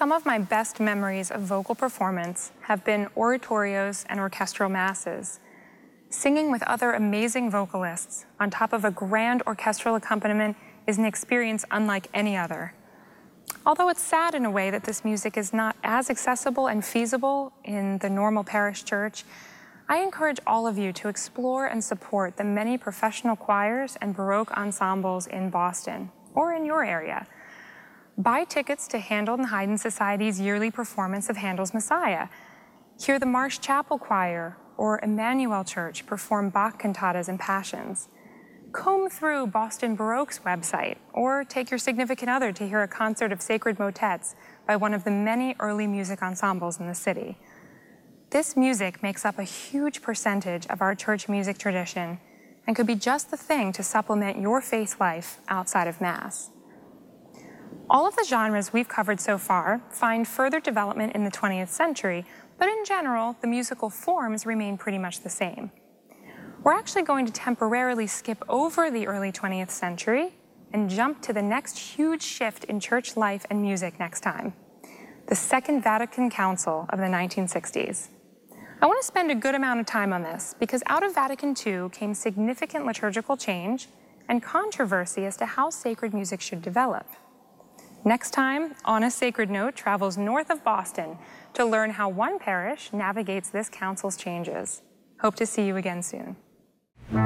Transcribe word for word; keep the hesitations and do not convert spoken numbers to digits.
Some of my best memories of vocal performance have been oratorios and orchestral masses. Singing with other amazing vocalists on top of a grand orchestral accompaniment is an experience unlike any other. Although it's sad in a way that this music is not as accessible and feasible in the normal parish church, I encourage all of you to explore and support the many professional choirs and Baroque ensembles in Boston or in your area. Buy tickets to Handel and Haydn Society's yearly performance of Handel's Messiah. Hear the Marsh Chapel Choir or Emmanuel Church perform Bach cantatas and passions. Comb through Boston Baroque's website or take your significant other to hear a concert of sacred motets by one of the many early music ensembles in the city. This music makes up a huge percentage of our church music tradition and could be just the thing to supplement your faith life outside of Mass. All of the genres we've covered so far find further development in the twentieth century, but in general, the musical forms remain pretty much the same. We're actually going to temporarily skip over the early twentieth century and jump to the next huge shift in church life and music next time, the Second Vatican Council of the nineteen sixties. I want to spend a good amount of time on this because out of Vatican Two came significant liturgical change and controversy as to how sacred music should develop. Next time, On a Sacred Note travels north of Boston to learn how one parish navigates this council's changes. Hope to see you again soon.